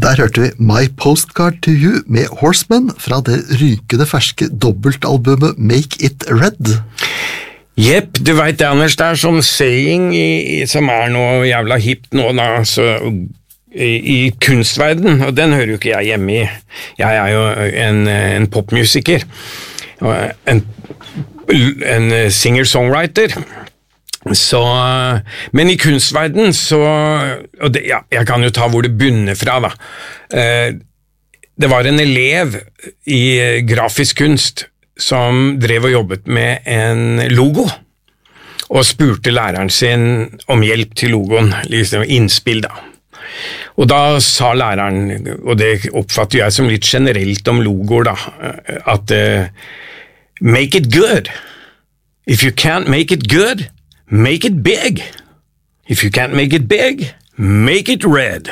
Der hørte vi My Postcard to You med Horsemen fra det rykende ferske dobbeltalbumet Make It Red. Jepp, du vet det, Anders, det sånn saying som noe jævla hipt nå da, så i kunstverden, og den hører jo ikke jeg hjemme i. Jeg jo en popmusiker, en singer-songwriter. Så, men i kunstverden så, og det, ja, jeg kan jo ta hvor det bunner fra da. Det var en elev i grafisk kunst som drev og jobbet med en logo, og spurte læreren sin om hjelp til logoen, liksom innspill da. Og da sa læreren, og det oppfatter jeg som litt generelt om logoer da, at make it good. If you can't make it good, make it big. If you can't make it big, make it red.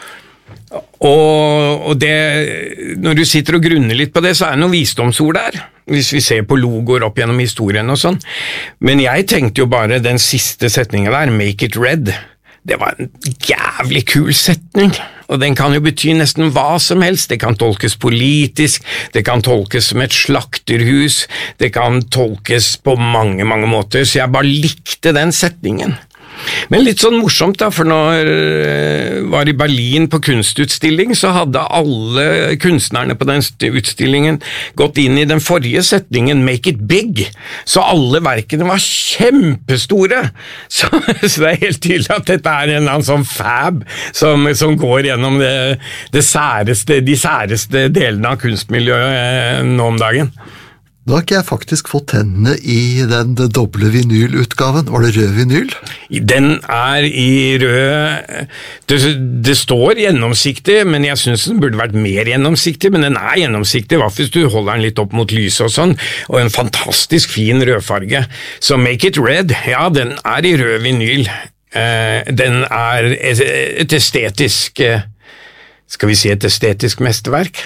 Og det, når du sitter og grunner litt på det, så det noen visdomsord der, hvis vi ser på logoer opp gjennom historien og sånn. Men jeg tenkte jo bare den siste setningen der, make it red, det var en jævlig kul setning, og den kan jo bety nesten hva som helst. Det kan tolkes politisk, det kan tolkes som et slakterhus, det kan tolkes på mange, mange måter, så jeg bare likte den setningen. Men litt sånn morsomt da, for når jeg var i Berlin på kunstutstilling, så hadde alle kunstnerne på den utstillingen gått inn i den forrige setningen, make it big, så alle verkene var kjempestore, så det helt tydelig at dette en eller annen sånn fab som går gjennom de særeste delene av kunstmiljøet nå om dagen. Da har ikke jeg faktisk fått hendene i den doble vinylutgaven. Var det rød vinyl? Den i rød. Det står gjennomsiktig, men jeg synes den burde vært mer gjennomsiktig, men den gjennomsiktig, i hvert fall hvis du holder den litt opp mot lyset og sånn, og en fantastisk fin rødfarge. Så Make It Red, ja, den i rød vinyl. Den et estetisk, skal vi si et estetisk mesterverk?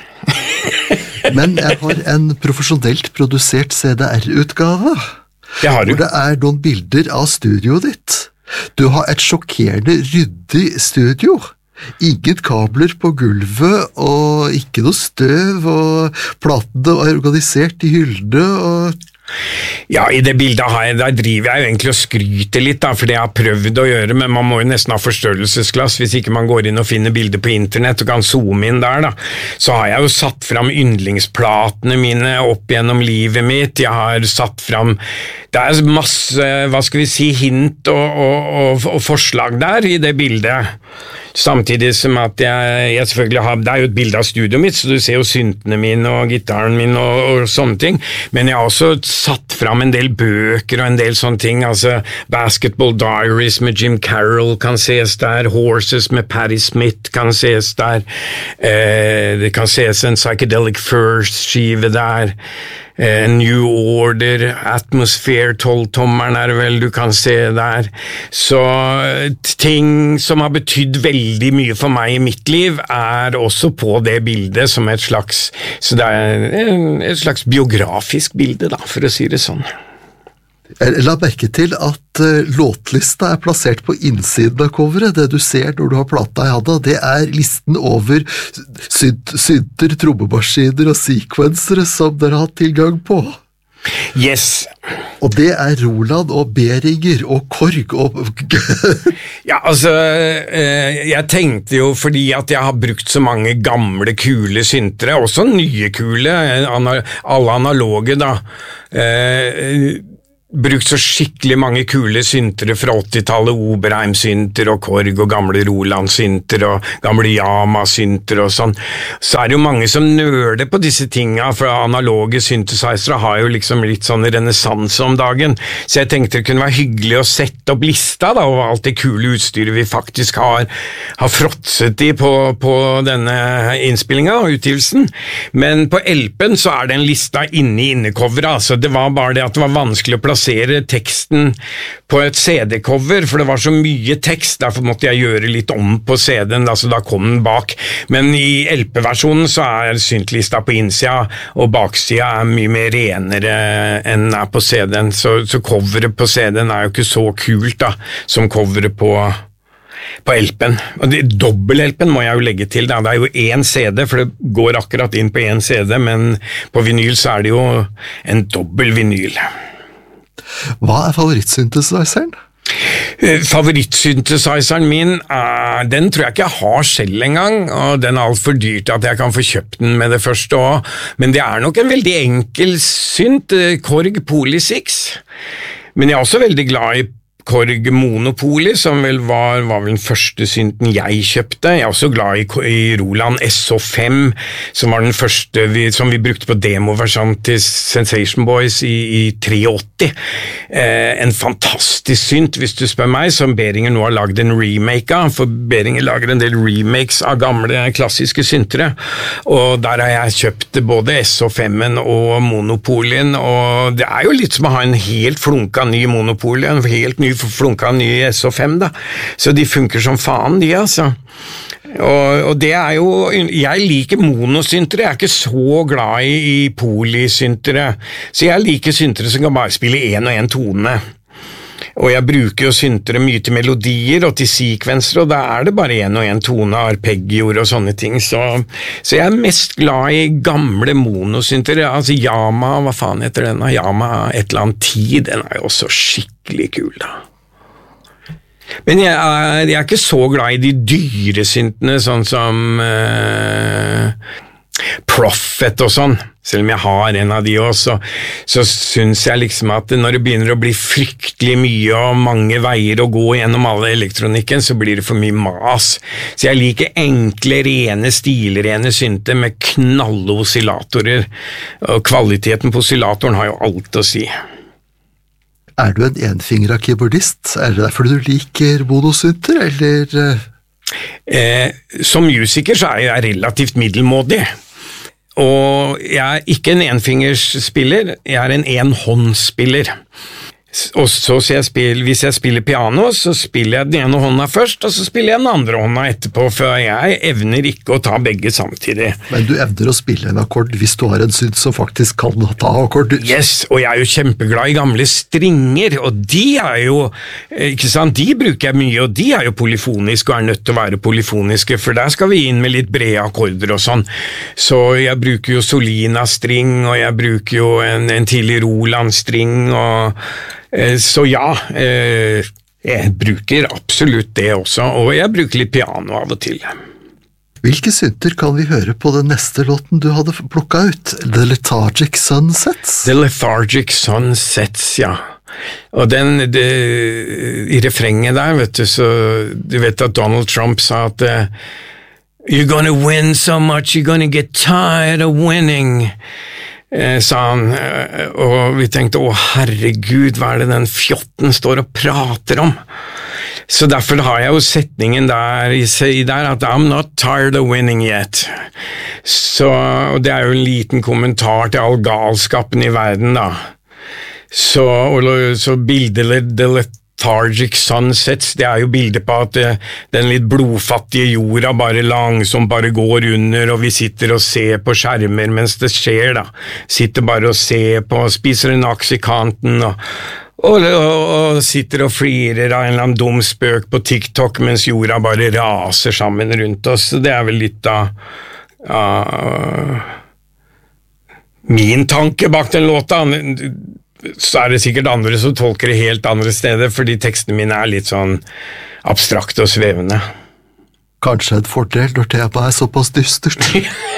Men jeg har en profesjonelt produsert CDR-utgave, hvor det noen bilder av studioet ditt. Du har et sjokkerende ryddig studio. Ingen kabler på gulvet, og ikke noe støv, og platene organisert i hyllene, og... Ja, i det bildet der driver jeg jo egentlig og skryter litt da, for det jeg har prøvd å gjøre, men man må jo nesten ha forstørrelsesglass hvis ikke man går inn og finner bilder på internett og kan zoome inn der da. Så har jeg jo satt fram yndlingsplatene mine opp gjennom livet mitt, jeg har satt fram, det masse, hva skal vi si, hint og forslag der i det bildet. Samtidig som at jeg selvfølgelig har, det jo et bilde av studioet mitt, så du ser jo syntene mine og gitaren min og sånne ting, men jeg har også satt fram en del bøker og en del sånne ting, altså Basketball Diaries med Jim Carroll kan ses der, Horses med Patti Smith kan ses der, det kan ses en Psychedelic Furs-skive der, New Order, Atmosphere, 12-tommeren det vel du kan se der, så ting som har betydd veldig mye for meg i mitt liv også på det bildet som et slags, så det et slags biografisk bilde da, for å si det sånn. Jeg la merke til at låtlista plassert på innsiden av coveret. Det du ser når du har plata i handa, det listen over synter, trommemaskiner og sequensere som dere har hatt tilgang på. Yes. Og det Roland og Behringer og Korg og... Ja, altså, jeg tenkte jo fordi at jeg har brukt så mange gamle, kule syntere, også nye kule, alle analoge da, brukt så skikkelig mange kule syntere fra 80-tallet, Oberheim-synter og Korg og gamle Roland-synter og gamle Yamaha-synter og sånn. Så det jo mange som nøler på disse tingene, for analoge synthesizere har jo liksom litt sånn renessanse om dagen. Så jeg tenkte det kunne være hyggelig å sette opp lista da, over alt det kule utstyret vi faktisk har fråtset i på denne innspillingen og utgivelsen. Men på LP'en så den lista inne i innecoveret, altså det var bare det at det var vanskelig å plassere teksten på et CD-cover, for det var så mye tekst, derfor måtte jeg gjøre litt om på CD-en, så da kom den bak. Men i LP-versjonen så syntlista på innsida, og baksida mye mer renere enn på CD-en, så coveret på CD-en jo ikke så kult da, som coveret på på LP'en. Og dobbel-LP'en må jeg jo legge til, da. Det er jo én CD, for det går akkurat inn på én CD, men på vinyl så er det jo en dobbel vinyl. Hva er favorittsynthesizeren? Favorittsynthesizeren min, den tror jeg ikke jeg har selv engang, og den er alt for dyrt at jeg kan få kjøpt den med det første også. Men det er nok en veldig enkel synt, Korg Poly 6. Men jeg er også veldig glad i Korg Monopoly, som vel var vel den første synten jeg kjøpte. Jeg er også glad i Roland SO5, som var den første som vi brukte på demoversjon til Sensation Boys i 83. En fantastisk synt, hvis du spør meg, som Behringer nå har laget en remake av, for Behringer lager en del remakes av gamle klassiske syntere, og der har jeg kjøpt både SO5-en og Monopolyen, og det er jo litt som å ha en helt flunka ny Monopoly, en helt ny flunka ny SO5 da, så de funker som faen de altså. Og det er jo, jeg liker monosyntere, jeg er ikke så glad i polysyntere, så jeg liker syntere som kan bare spille en og en tone. Og jeg bruker jo syntere mye til melodier og til sekvenser, og da er det bare en og en tone, arpeggior og sånne ting, så jeg er mest glad i gamle monosyntere, altså Yamaha, hva faen heter den? Yamaha et eller annet 10, den er jo også skikkelig kul da. Men jeg er ikke så glad i de dyre syntene, sånn som Prophet og sånn, selv om jeg har en av de også, så synes jeg liksom at når det begynner å bli fryktelig mye og mange veier å gå gjennom alle elektronikken, så blir det for mye mas. Så jeg liker enkle, rene, stilrene synter med knalle oscillatorer, og kvaliteten på oscillatoren har jo alt å si. Er du en enfingra keyboardist? Er det derfor du liker monosynter, eller? Som musiker så er jeg relativt middelmådig. Og jeg er ikke en enfingersspiller, jeg er en enhåndsspiller. Og så hvis jeg spiller piano, så spiller jeg den ene hånda først, og så spiller jeg den andre hånda etterpå, for jeg evner ikke å ta begge samtidig. Men du evner å spille en akkord hvis du har en synt som faktisk kan ta akkorder. Yes, og jeg er jo kjempeglad i gamle stringer, og de er jo, ikke sant, de bruker jeg mye, og de er jo polyfoniske og er nødt til å være polyfoniske, for der skal vi inn med litt brede akkorder og sånn. Så jeg bruker jo Solina-string, og jeg bruker jo en tidlig Roland-string, og så ja, jeg bruker absolutt det også, og jeg bruker litt piano av og til. Hvilke synter kan vi høre på den neste låten du hadde plukket ut? The Lethargic Sunsets? The Lethargic Sunsets, ja. Og i refrenget der, vet du, så du vet at Donald Trump sa at You're gonna win so much, you're gonna get tired of winning, sa han, og vi tenkte, herregud, hva er det den fjotten står og prater om? Så derfor har jeg jo setningen der, at I'm not tired of winning yet. Så, og det er jo en liten kommentar til all galskapen i verden da. Så bildet The Lethargic Sunsets, det er jo bildet på at den litt blodfattige jorda bare langsomt bare går under, og vi sitter og ser på skjermer mens det skjer da. Sitter bare og ser på, spiser en aks i kanten, og sitter og flirer av en eller annen dum spøk på TikTok, mens jorda bare raser sammen rundt oss. Det er vel litt av min tanke bak den låta. Så er det sikkert andre som tolker det helt andre steder, fordi tekstene mine er litt sånn abstrakte og svevende. Kanskje en fordel når temaet er såpass dystert.